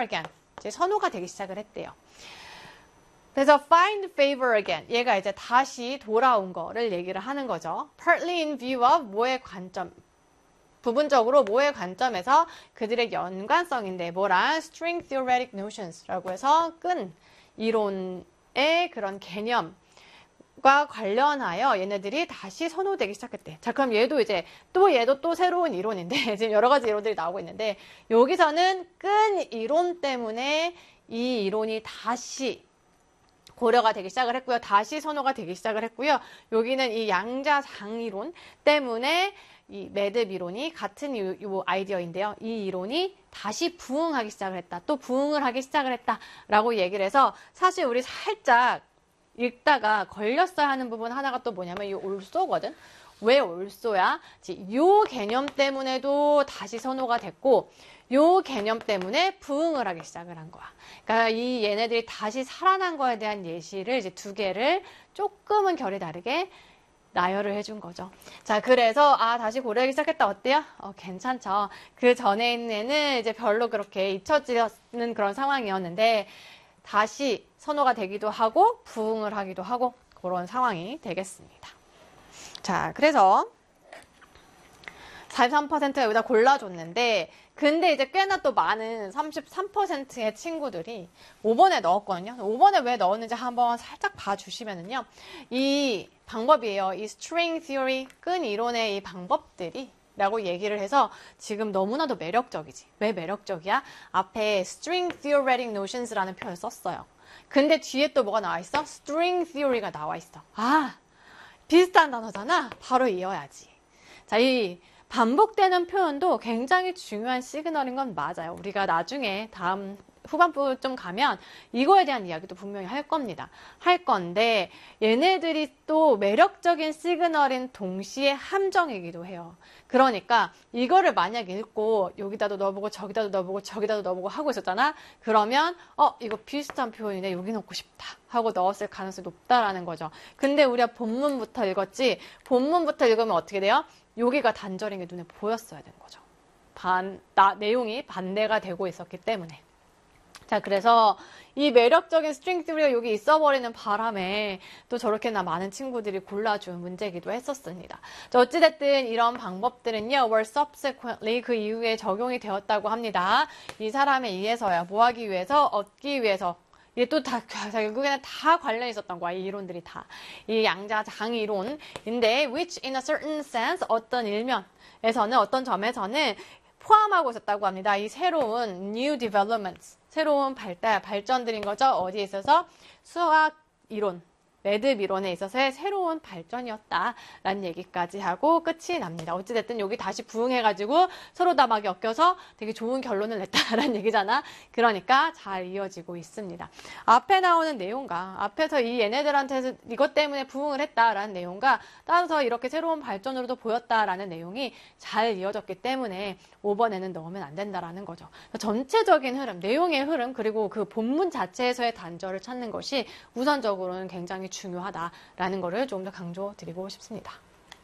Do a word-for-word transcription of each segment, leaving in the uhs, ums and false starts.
favor again. 이제 선호가 되기 시작을 했대요. 그래서 find favor again. 얘가 이제 다시 돌아온 거를 얘기를 하는 거죠. Partly in view of 뭐의 관점. 부분적으로 뭐의 관점에서 그들의 연관성인데 뭐란 string theoretic nottions라고 해서 끈 이론의 그런 개념과 관련하여 얘네들이 다시 선호되기 시작했대. 자, 그럼 얘도 이제 또 얘도 또 새로운 이론인데 지금 여러 가지 이론들이 나오고 있는데 여기서는 끈 이론 때문에 이 이론이 다시 고려가 되기 시작을 했고요. 다시 선호가 되기 시작을 했고요. 여기는 이 양자장이론 때문에 이 매듭 이론이 같은 이, 이 아이디어인데요. 이 이론이 다시 부응하기 시작을 했다. 또 부응을 하기 시작을 했다라고 얘기를 해서 사실 우리 살짝 읽다가 걸렸어야 하는 부분 하나가 또 뭐냐면 이 올소거든. 왜 올소야? 이 개념 때문에도 다시 선호가 됐고 이 개념 때문에 부응을 하기 시작을 한 거야. 그러니까 이 얘네들이 다시 살아난 거에 대한 예시를 이제 두 개를 조금은 결이 다르게 나열을 해준 거죠. 자, 그래서 아 다시 고려하기 시작했다. 어때요? 어, 괜찮죠. 그 전에 있는 애는 이제 별로 그렇게 잊혀지는 그런 상황이었는데 다시 선호가 되기도 하고 부응을 하기도 하고 그런 상황이 되겠습니다. 자, 그래서 사십삼 퍼센트가 여기다 골라줬는데 근데 이제 꽤나 또 많은 삼십삼 퍼센트의 친구들이 오 번에 넣었거든요. 오 번에 왜 넣었는지 한번 살짝 봐주시면은요. 이 방법이에요. 이 string theory, 끈 이론의 이 방법들이 라고 얘기를 해서 지금 너무나도 매력적이지. 왜 매력적이야? 앞에 string theoretic notions라는 표현을 썼어요. 근데 뒤에 또 뭐가 나와 있어? string theory가 나와 있어. 아, 비슷한 단어잖아. 바로 이어야지. 자, 이 반복되는 표현도 굉장히 중요한 시그널인 건 맞아요. 우리가 나중에 다음 후반부 좀 가면 이거에 대한 이야기도 분명히 할 겁니다. 할 건데 얘네들이 또 매력적인 시그널인 동시에 함정이기도 해요. 그러니까 이거를 만약 읽고 여기다도 넣어보고 저기다도 넣어보고 저기다도 넣어보고 하고 있었잖아. 그러면 어 이거 비슷한 표현이네. 여기 넣고 싶다 하고 넣었을 가능성이 높다라는 거죠. 근데 우리가 본문부터 읽었지 본문부터 읽으면 어떻게 돼요? 여기가 단절인 게 눈에 보였어야 되는 거죠. 반, 나, 내용이 반대가 되고 있었기 때문에. 자, 그래서 이 매력적인 스트링 띠어리가 여기 있어버리는 바람에 또 저렇게나 많은 친구들이 골라준 문제이기도 했었습니다. 자, 어찌됐든 이런 방법들은요, were subsequently 그 이후에 적용이 되었다고 합니다. 이 사람에 의해서야, 뭐 하기 위해서, 얻기 위해서. 이게 또 다, 결국에는 다 관련이 있었던 거야, 이 이론들이 다. 이 양자장 이론인데, which in a certain sense, 어떤 일면에서는, 어떤 점에서는 포함하고 있었다고 합니다. 이 새로운 new developments, 새로운 발달, 발전들인 거죠. 어디에 있어서? 수학 이론, 매듭 이론에 있어서의 새로운 발전이었다라는 얘기까지 하고 끝이 납니다. 어찌됐든 여기 다시 부응해가지고 서로 다 막 엮여서 되게 좋은 결론을 냈다라는 얘기잖아. 그러니까 잘 이어지고 있습니다. 앞에 나오는 내용과 앞에서 이 얘네들한테 이것 때문에 부응을 했다라는 내용과 따라서 이렇게 새로운 발전으로도 보였다라는 내용이 잘 이어졌기 때문에 오 번에는 넣으면 안 된다라는 거죠. 전체적인 흐름, 내용의 흐름 그리고 그 본문 자체에서의 단절을 찾는 것이 우선적으로는 굉장히 중요하다라는 거를 좀 더 강조드리고 싶습니다.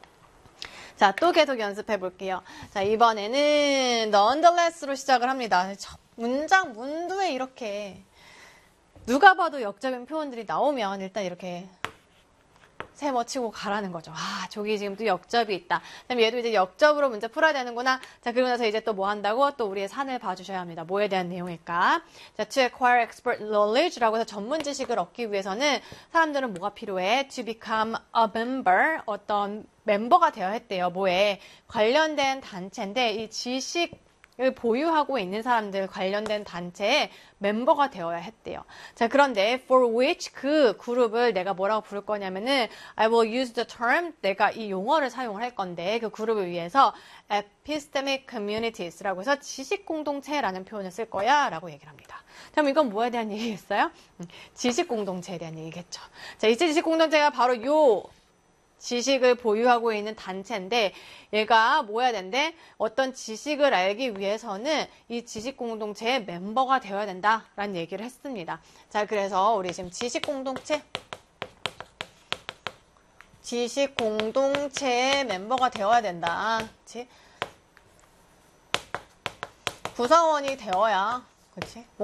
자, 또 계속 연습해 볼게요. 자, 이번에는 nonetheless로 시작을 합니다. 문장 문두에 이렇게 누가 봐도 역적인 표현들이 나오면 일단 이렇게 세모 치고 가라는 거죠. 아, 저기 지금 또 역접이 있다. 그럼 얘도 이제 역접으로 문제 풀어야 되는구나. 자, 그러고 나서 이제 또 뭐 한다고? 또 우리의 산을 봐주셔야 합니다. 뭐에 대한 내용일까? 자, to acquire expert knowledge라고 해서 전문 지식을 얻기 위해서는 사람들은 뭐가 필요해? To become a member, 어떤 멤버가 되어야 했대요. 뭐에? 관련된 단체인데 이 지식 을 보유하고 있는 사람들 관련된 단체에 멤버가 되어야 했대요. 자, 그런데 for which 그 그룹을 내가 뭐라고 부를 거냐면은 I will use the term 내가 이 용어를 사용을 할 건데 그 그룹을 위해서 epistemic communities라고 해서 지식 공동체라는 표현을 쓸 거야 라고 얘기를 합니다. 그럼 이건 뭐에 대한 얘기겠어요? 지식 공동체에 대한 얘기겠죠. 자, 이 지식 공동체가 바로 요 지식을 보유하고 있는 단체인데 얘가 뭐 해야 된대? 어떤 지식을 알기 위해서는 이 지식 공동체의 멤버가 되어야 된다라는 얘기를 했습니다. 자, 그래서 우리 지금 지식 공동체 지식 공동체의 멤버가 되어야 된다. 그치? 구성원이 되어야 그치?